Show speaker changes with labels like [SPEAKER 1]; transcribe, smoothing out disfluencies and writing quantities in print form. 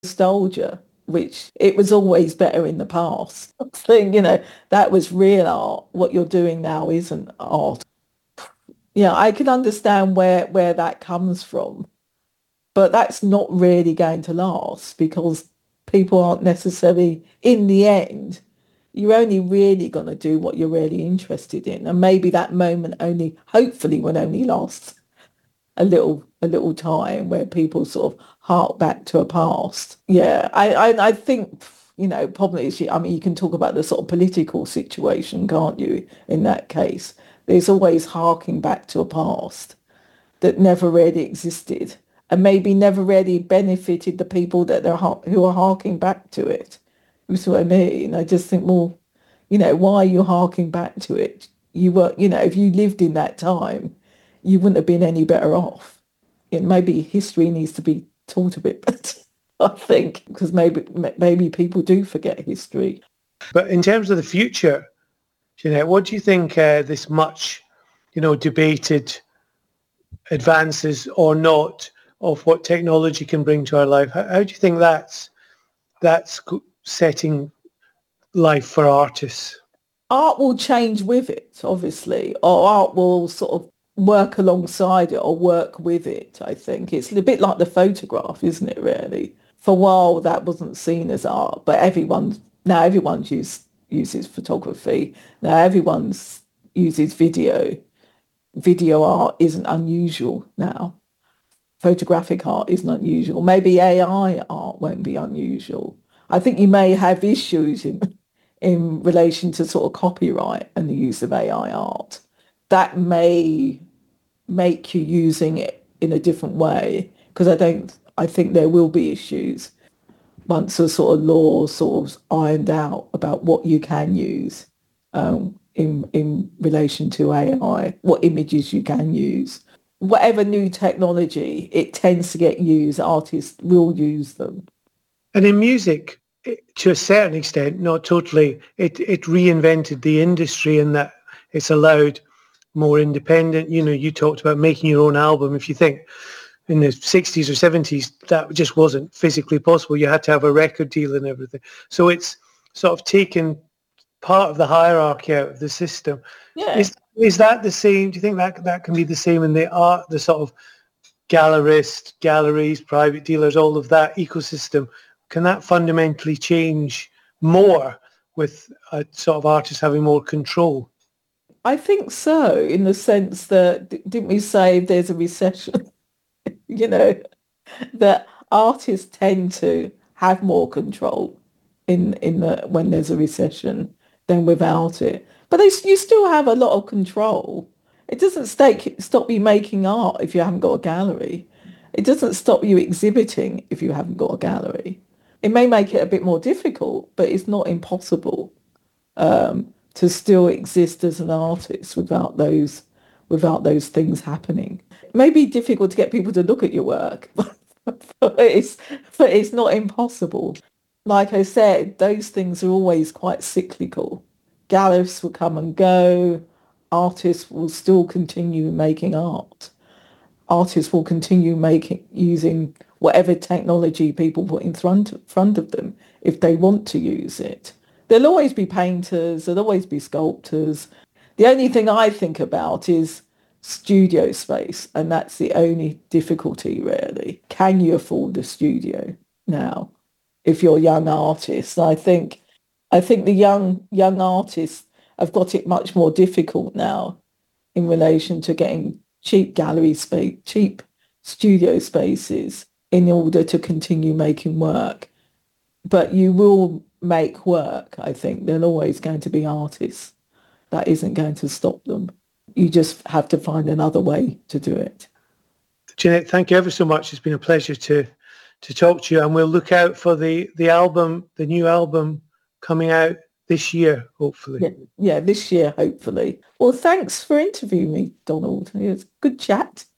[SPEAKER 1] nostalgia, which it was always better in the past. I think, that was real art. What you're doing now isn't art. Yeah, I can understand where that comes from, but that's not really going to last because people aren't necessarily, in the end, you're only really going to do what you're really interested in. And maybe that moment only, hopefully, will only last a little time where people sort of hark back to a past. Yeah, I think, probably, I mean, you can talk about the sort of political situation, can't you, in that case? There's always harking back to a past that never really existed and maybe never really benefited the people who are harking back to it. You see what I mean? I just think, well, why are you harking back to it? You were, if you lived in that time, you wouldn't have been any better off. Maybe history needs to be taught a bit better, I think, because maybe people do forget history.
[SPEAKER 2] But in terms of the future, Jeanette, what do you think this much, debated advances or not of what technology can bring to our life? How do you think that's setting life for artists?
[SPEAKER 1] Art will change with it, obviously, or art will sort of work alongside it or work with it, I think. It's a bit like the photograph, isn't it, really? For a while, that wasn't seen as art, but everyone uses photography. Now everyone uses video. Video art isn't unusual now. Photographic art isn't unusual. Maybe AI art won't be unusual. I think you may have issues in relation to sort of copyright and the use of AI art. That may make you using it in a different way because I think there will be issues once a sort of law sort of ironed out about what you can use in relation to AI, what images you can use. Whatever new technology, it tends to get used, artists will use them.
[SPEAKER 2] And in music, to a certain extent, not totally, it reinvented the industry in that it's allowed more independent. You talked about making your own album. If you think in the 60s or 70s, that just wasn't physically possible. You had to have a record deal and everything. So it's sort of taken part of the hierarchy out of the system.
[SPEAKER 1] Yeah.
[SPEAKER 2] Is that the same? Do you think that can be the same in the art, the sort of galleries, private dealers, all of that ecosystem? Can that fundamentally change more with a sort of artists having more control?
[SPEAKER 1] I think so, in the sense that, didn't we say there's a recession? you know, that artists tend to have more control in when there's a recession than without it. But you still have a lot of control. It doesn't stop you making art if you haven't got a gallery. It doesn't stop you exhibiting if you haven't got a gallery. It may make it a bit more difficult, but it's not impossible to still exist as an artist without those things happening. It may be difficult to get people to look at your work, but it's not impossible. Like I said, those things are always quite cyclical. Galleries will come and go. Artists will still continue making art. Artists will continue using whatever technology people put in front of them if they want to use it. There'll always be painters, there'll always be sculptors. The only thing I think about is studio space, and that's the only difficulty really. Can you afford a studio now if you're a young artist? I think the young artists have got it much more difficult now in relation to getting cheap gallery space, cheap studio spaces in order to continue making work. But you will make work, I think. There are always going to be artists. That isn't going to stop them. You just have to find another way to do it.
[SPEAKER 2] Jeanette, thank you ever so much. It's been a pleasure to talk to you, and we'll look out for the album, the new album coming out this year, hopefully.
[SPEAKER 1] Yeah, this year, hopefully. Well, thanks for interviewing me, Donald. It was a good chat.